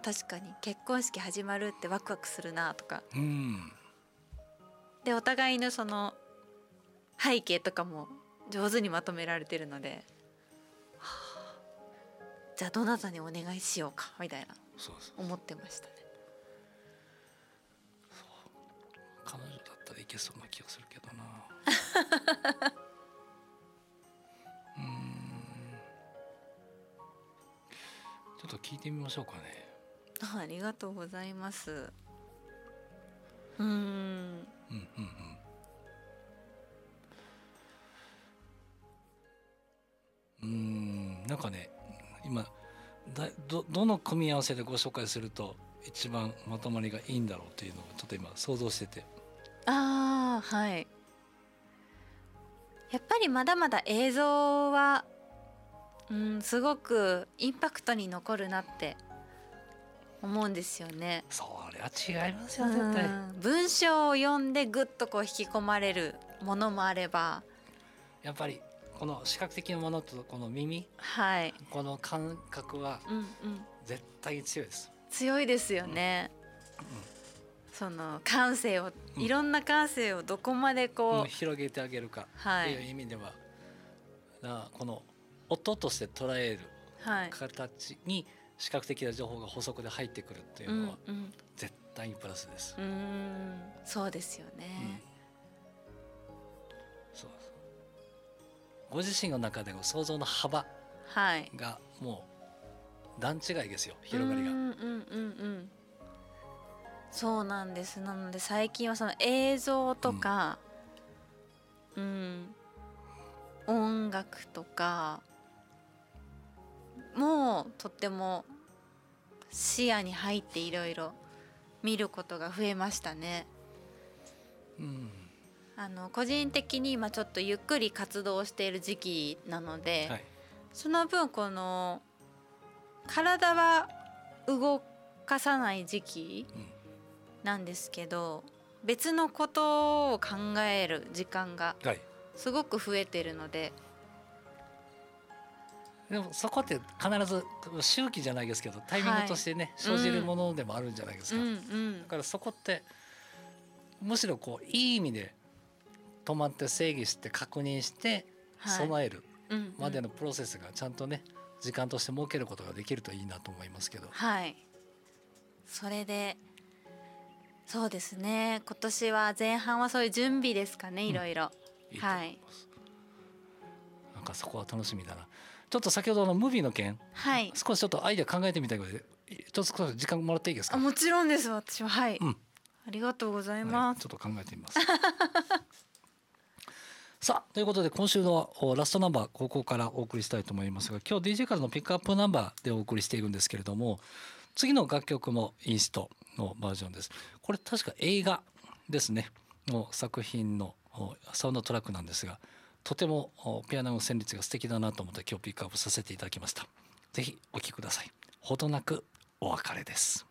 確かに結婚式始まるってワクワクするなとか、 うん、 でお互いのその背景とかも上手にまとめられてるので、じゃあどなたにお願いしようかみたいなそうそう思ってましたね。 彼女だったらいけそうな気がするけどなちょっと聞いてみましょうかね。 ありがとうございます。 なんかね、今どの組み合わせでご紹介すると一番まとまりがいいんだろうっていうのをちょっと今想像してて、 はい、やっぱりまだまだ映像は、すごくインパクトに残るなって思うんですよね。 それは違いますよ絶対。 文章を読んでぐっとこう引き込まれるものもあれば、 やっぱりこの視覚的なものとこの耳、 はい、 この感覚は絶対強いです、 強いですよね、その感性を、いろんな感性をどこまでこう、 広げてあげるかっていう意味では、この音として捉える形に視覚的な情報が補足で入ってくるっていうのは絶対にプラスです。 そうですよね、 そうご自身の中での想像の幅がもう段違いですよ、広がりが。 そうなんです。なので最近はその映像とか、音楽とかもうとっても視野に入っていろいろ見ることが増えましたね。個人的に今ちょっとゆっくり活動している時期なので、その分この体は動かさない時期なんですけど、別のことを考える時間がすごく増えてるので、 でもそこって必ず周期じゃないですけどタイミングとしてね、生じるものでもあるんじゃないですか、だからそこってむしろこういい意味で止まって整理して確認して備えるまでのプロセスがちゃんとね時間として設けることができるといいなと思いますけど、 それでそうですね、今年は前半はそういう準備ですかね、いろいろ。 いいと思います、なんかそこは楽しみだな。ちょっと先ほどのムービーの件、少しちょっとアイデア考えてみたいので一つ少し時間もらっていいですか。 もちろんです、私は。ありがとうございます、 ちょっと考えてみますさあということで今週のラストナンバーここからお送りしたいと思いますが、今日 DJ からのピックアップナンバーでお送りしているんですけれども、次の楽曲もインストのバージョンです。これ確か映画ですねの作品のサウンドトラックなんですが、とてもピアノの旋律が素敵だなと思って今日ピックアップさせていただきました。ぜひお聴きください。ほどなくお別れです。